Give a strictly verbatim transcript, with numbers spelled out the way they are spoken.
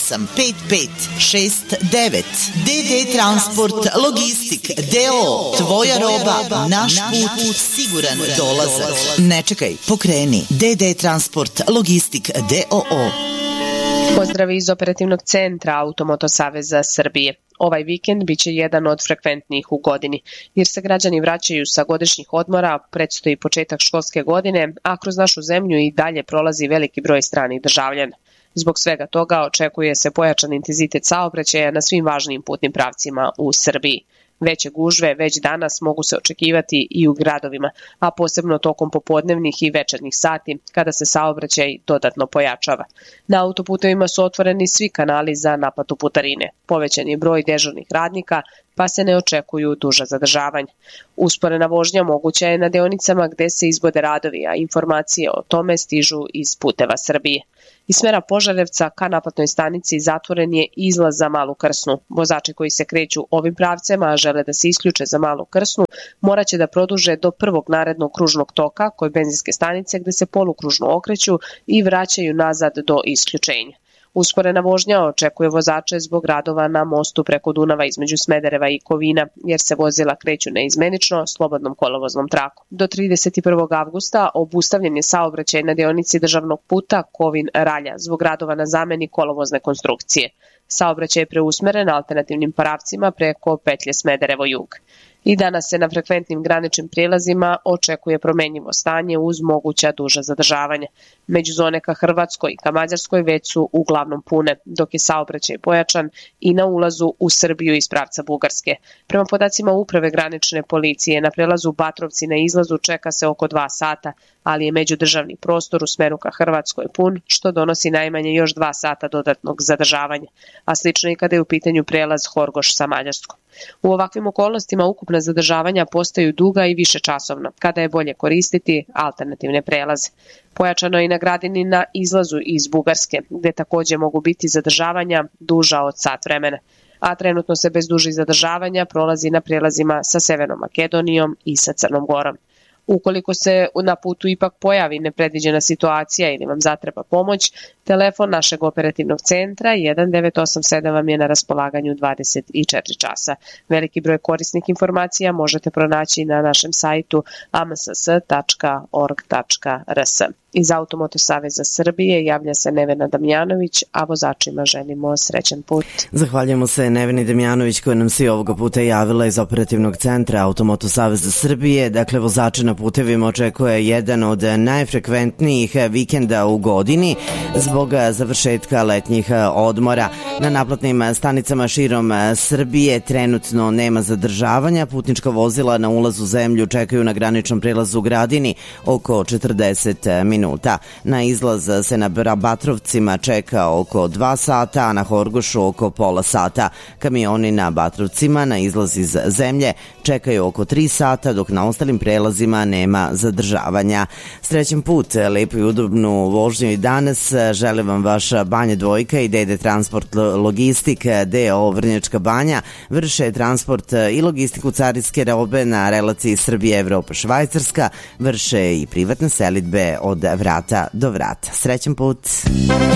osam pet pet šest devet. D D Transport Logistik D O O. Tvoja roba, naš put, siguran dolazak. Ne čekaj, pokreni. D D Transport Logistik D O O. Pozdrav iz operativnog centra Automoto Saveza Srbije. Ovaj vikend biće jedan od frekventnijih u godini, jer se građani vraćaju sa godišnjih odmora, predstoji početak školske godine, a kroz našu zemlju i dalje prolazi veliki broj stranih državljana. Zbog svega toga očekuje se pojačan intenzitet saobraćaja na svim važnim putnim pravcima u Srbiji. Veće gužve već danas mogu se očekivati i u gradovima, a posebno tokom popodnevnih i večernjih sati kada se saobraćaj dodatno pojačava. Na autoputevima su otvoreni svi kanali za naplatu putarine. Povećan je broj dežurnih radnika, pa se ne očekuju duža zadržavanja. Usporena vožnja moguća je na deonicama gde se izvode radovi, a informacije o tome stižu iz Puteva Srbije. Iz smera Požarevca ka naplatnoj stanici zatvoren je izlaz za Malu Krsnu. Vozači koji se kreću ovim pravcem, a žele da se isključe za Malu Krsnu, moraće da produže do prvog narednog kružnog toka kod benzinske stanice gde se polukružno okreću i vraćaju nazad do isključenja. Usporena vožnja očekuje vozače zbog radova na mostu preko Dunava između Smedereva i Kovina, jer se vozila kreću neizmenično slobodnom kolovoznom trakom. Do trideset prvog avgusta obustavljen je saobraćaj na deonici državnog puta Kovin-Ralja zbog radova na zameni kolovozne konstrukcije. Saobraćaj je preusmeren alternativnim pravcima preko petlje Smederevo-Jug. I danas se na frekventnim graničnim prijelazima očekuje promenjivo stanje uz moguća duža zadržavanja. Međuzone ka Hrvatskoj i ka Mađarskoj već su uglavnom pune, dok je saobraćaj pojačan i na ulazu u Srbiju iz pravca Bugarske. Prema podacima Uprave granične policije, na prelazu Batrovci na izlazu čeka se oko dva sata, ali je međudržavni prostor u smeru ka Hrvatskoj pun, što donosi najmanje još dva sata dodatnog zadržavanja, a slično i kada je u pitanju prelaz Horgoš sa Mađarskom. U ovakvim okolnostima ukupna zadržavanja postaju duga i višečasovna, kada je bolje koristiti alternativne prelaze. Pojačano je i na Gradini na izlazu iz Bugarske, gde takođe mogu biti zadržavanja duža od sat vremena, a trenutno se bez dužih zadržavanja prolazi na prelazima sa Severnom Makedonijom i sa Crnom Gorom. Ukoliko se na putu ipak pojavi nepredviđena situacija ili vam zatreba pomoć, telefon našeg operativnog centra jedan devet osam sedam vam je na raspolaganju dvadeset četiri časa. Veliki broj korisnih informacija možete pronaći na našem sajtu a m s s tačka org tačka r s. Iz Automoto Saveza Srbije javlja se Nevena Damjanović, a vozačima želimo srećan put. Zahvaljujemo se Neveni Damjanović koja nam se i ovoga puta javila iz operativnog centra Automoto Saveza Srbije. Dakle, vozače na putevima očekuje jedan od najfrekventnijih vikenda u godini zbog završetka letnjih odmora. Na naplatnim stanicama širom Srbije trenutno nema zadržavanja. Putnička vozila na ulaz u zemlju čekaju na graničnom prelazu Gradini oko četrdeset minuta. Na izlaz se na Batrovcima čeka oko dva sata, a na Horgošu oko pola sata. Kamioni na Batrovcima na izlaz iz zemlje čekaju oko tri sata, dok na ostalim prelazima nema zadržavanja. Srećan put, lepu i udobnu vožnju i danas. Želim vam vaša Banja Dvojka i D D Transport Logistik D O O Vrnjačka Banja. Vrše transport i logistiku carinske robe na relaciji Srbije, Evropa, Švajcarska. Vrše i privatne selidbe od vrata do vrata. Srećan put!